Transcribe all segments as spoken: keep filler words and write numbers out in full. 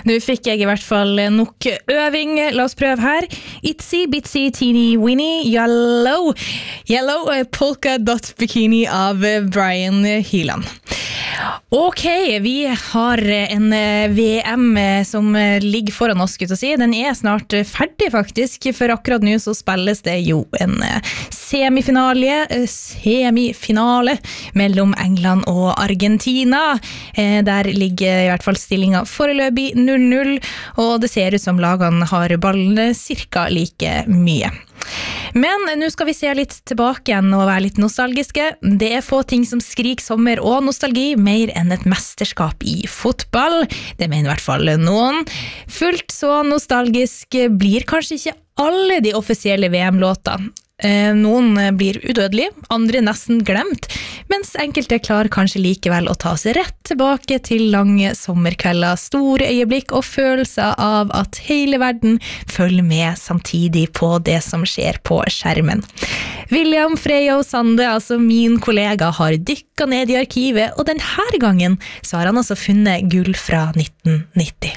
Nå fikk jeg i hvert fall nok øving. La oss prøve her. Itsy bitsy teeny weeny yellow Yellow polka dot bikini av Brian Hyland. Ok, vi har en V M som ligger foran oss, skulle jeg si. Den er snart ferdig faktisk, for akkurat nå så spilles det jo en semifinale, semifinale mellom England og Argentina. Der ligger i hvert fall stillingen foreløpig null null, og det ser ut som lagene har ballen cirka like mye. Men nå skal vi se litt tilbake igjen og være litt nostalgiske. Det er få ting som skriker sommer og nostalgi mer enn et mesterskap i fotball. Det mener i hvert fall noen. Fullt så nostalgisk blir kanskje ikke alle de offisielle V M-låtene. Noen blir udødelige, andre nesten glemt, mens enkelte klarer kanskje likevel å ta seg rett tilbake til lange sommerkvelder, store øyeblikk og følelser av at hele verden følger med samtidig på det som skjer på skjermen. William Freyo Sande, altså min kollega, har dykket ned i arkivet, og denne gangen så har han altså funnet gull fra nitten nitti.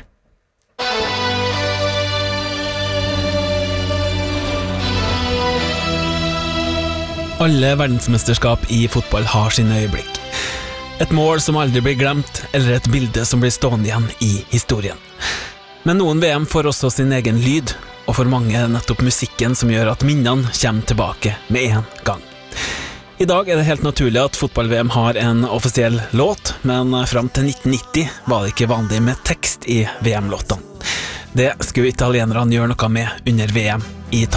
Alle verdensmesterskap i fotball har sine øyeblikk. Et mål som aldri blir glemt, eller et bilde som blir stående igjen i historien. Men noen V M får også sin egen lyd, og for mange er det nettopp musikken som gjør at minnene kommer tilbake med en gang. I dag er det helt naturlig at fotball-V M har en offisiell låt, men frem til nitten nitti var det ikke vanlig med tekst i V M-låtene. Det skulle italienerne gjøre noe med under V M i